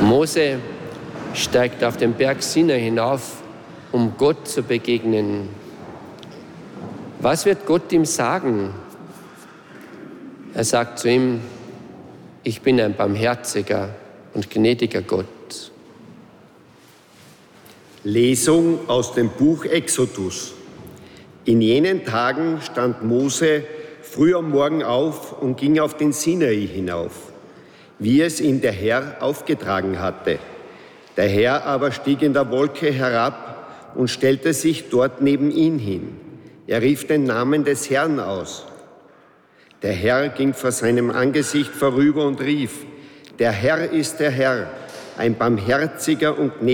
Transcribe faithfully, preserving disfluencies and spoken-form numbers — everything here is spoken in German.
Mose steigt auf den Berg Sinai hinauf, um Gott zu begegnen. Was wird Gott ihm sagen? Er sagt zu ihm: Ich bin ein barmherziger und gnädiger Gott. Lesung aus dem Buch Exodus. In jenen Tagen stand Mose früh am Morgen auf und ging auf den Sinai hinauf, wie es ihm der Herr aufgetragen hatte. Der Herr aber stieg in der Wolke herab und stellte sich dort neben ihn hin. Er rief den Namen des Herrn aus. Der Herr ging vor seinem Angesicht vorüber und rief: Der Herr ist der Herr, ein barmherziger und gnädiger